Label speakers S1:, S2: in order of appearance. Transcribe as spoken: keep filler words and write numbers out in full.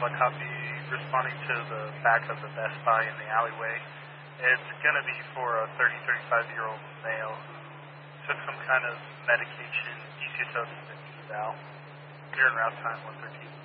S1: A copy responding to the back of the Best Buy in the alleyway. It's going to be for a thirty, thirty-five-year-old male who took some kind of medication, G C S O needs an eval. Here in route time one thirteen.